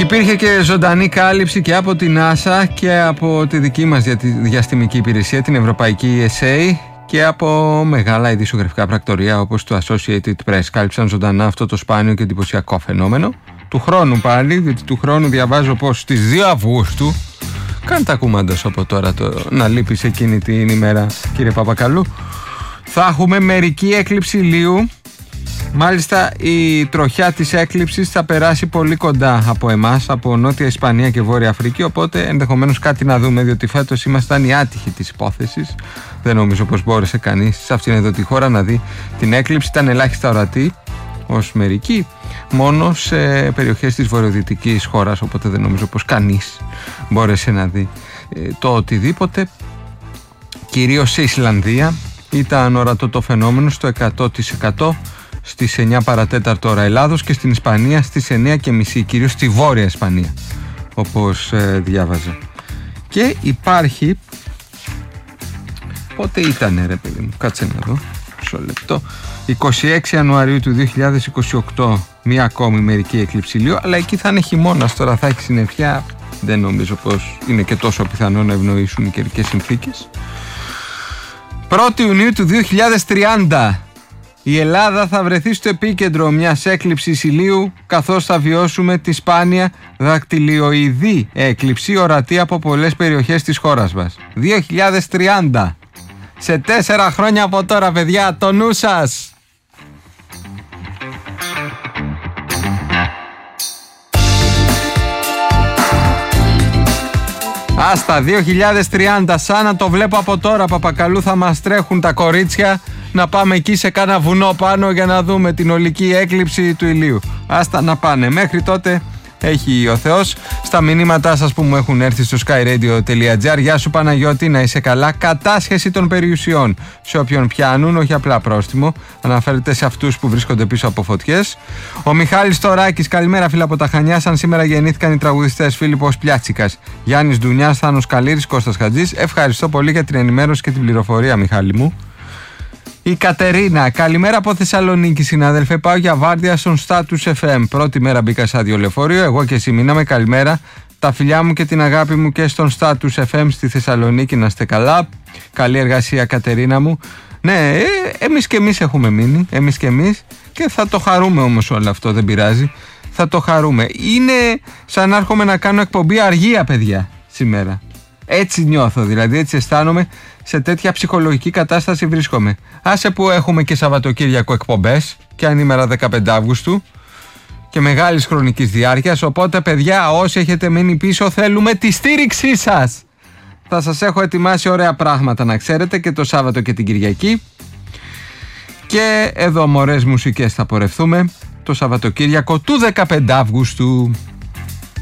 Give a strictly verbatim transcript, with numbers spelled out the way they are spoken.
Υπήρχε και ζωντανή κάλυψη και από την NASA και από τη δική μας διαστημική υπηρεσία, την Ευρωπαϊκή ες έι, και από μεγάλα ειδησιογραφικά πρακτορεία όπως το Associated Press. Κάλυψαν ζωντανά αυτό το σπάνιο και εντυπωσιακό φαινόμενο. Του χρόνου πάλι, διότι του χρόνου διαβάζω πως στις δύο Αυγούστου, κάντε ακούμαντος από τώρα το να λείπεις εκείνη την ημέρα, κύριε Παπακαλού, θα έχουμε μερική έκλειψη ηλίου. Μάλιστα η τροχιά της έκλειψης θα περάσει πολύ κοντά από εμάς, από Νότια Ισπανία και Βόρεια Αφρική, οπότε ενδεχομένως κάτι να δούμε, διότι φέτος ήμασταν οι άτυχοι της υπόθεσης. Δεν νομίζω πως μπόρεσε κανείς σε αυτήν εδώ τη χώρα να δει την έκλειψη. Ήταν ελάχιστα ορατή ως μερική, μόνο σε περιοχές της βορειοδυτικής χώρας, οπότε δεν νομίζω πως κανείς μπόρεσε να δει ε, το οτιδήποτε. Κυρίως σε Ισλανδία ήταν ορατό το φαινόμενο στο εκατό τοις εκατό, στις εννιά παρατέταρτο ώρα Ελλάδος, και στην Ισπανία στις εννιά και μισή, κυρίως στη Βόρεια Ισπανία, όπως ε, διάβαζα. Και υπάρχει, πότε ήτανε ρε παιδί μου, κάτσε να δω, μισό λεπτό, είκοσι έξι Ιανουαρίου του δύο χιλιάδες είκοσι οκτώ, μία ακόμη μερική έκλειψη ηλίου, αλλά εκεί θα είναι χειμώνας, τώρα θα έχει συννεφιά, δεν νομίζω πως είναι και τόσο πιθανό να ευνοήσουν οι καιρικές συνθήκες. πρώτη Ιουνίου του δύο χιλιάδες τριάντα, η Ελλάδα θα βρεθεί στο επίκεντρο μιας έκλειψης ηλίου, καθώς θα βιώσουμε τη σπάνια δακτυλιοειδή έκλειψη ορατή από πολλές περιοχές της χώρας μας. δύο χιλιάδες τριάντα. Σε τέσσερα χρόνια από τώρα, παιδιά, το νου σας! Άστα, δύο χιλιάδες τριάντα, σαν να το βλέπω από τώρα, Παπακαλού, θα μας τρέχουν τα κορίτσια να πάμε εκεί σε κάνα βουνό πάνω για να δούμε την ολική έκλειψη του ηλίου. Άστα να πάνε. Μέχρι τότε έχει ο Θεός. Στα μηνύματά σας που μου έχουν έρθει στο skyradio τελεία gr, γεια σου Παναγιώτη, να είσαι καλά. Κατάσχεση των περιουσιών σε όποιον πιάνουν, όχι απλά πρόστιμο. Αναφέρεται σε αυτούς που βρίσκονται πίσω από φωτιές. Ο Μιχάλης Τωράκης, καλημέρα φίλα από τα Χανιά. Σαν σήμερα γεννήθηκαν οι τραγουδιστές Φίλιππος Πλιάτσικας, Γιάννης Ντουνιάς, Θάνος Καλήρης, Κώστας Χατζής. Ευχαριστώ πολύ για την ενημέρωση και την πληροφορία, Μιχάλη μου. Η Κατερίνα, καλημέρα από Θεσσαλονίκη, συνάδελφε. Πάω για βάρδια στον Status εφ εμ. Πρώτη μέρα μπήκα σε ραδιολεωφορείο. Εγώ και εσύ μείναμε. Καλημέρα. Τα φιλιά μου και την αγάπη μου και στον Status εφ εμ στη Θεσσαλονίκη. Να είστε καλά. Καλή εργασία, Κατερίνα μου. Ναι, ε, εμείς και εμείς έχουμε μείνει. Εμείς και εμείς. Και θα το χαρούμε όμως όλο αυτό. Δεν πειράζει. Θα το χαρούμε. Είναι σαν να έρχομαι να κάνω εκπομπή αργία, παιδιά, σήμερα. Έτσι νιώθω, δηλαδή έτσι αισθάνομαι, σε τέτοια ψυχολογική κατάσταση βρίσκομαι. Άσε που έχουμε και Σαββατοκύριακο εκπομπές, και αν ημέρα δεκαπέντε Αυγούστου, και μεγάλης χρονικής διάρκειας, οπότε παιδιά, όσοι έχετε μείνει πίσω, θέλουμε τη στήριξή σας. Θα σας έχω ετοιμάσει ωραία πράγματα, να ξέρετε, και το Σάββατο και την Κυριακή. Και εδώ μωρές μουσικές θα πορευτούμε το Σαββατοκύριακο του δεκαπέντε Αυγούστου.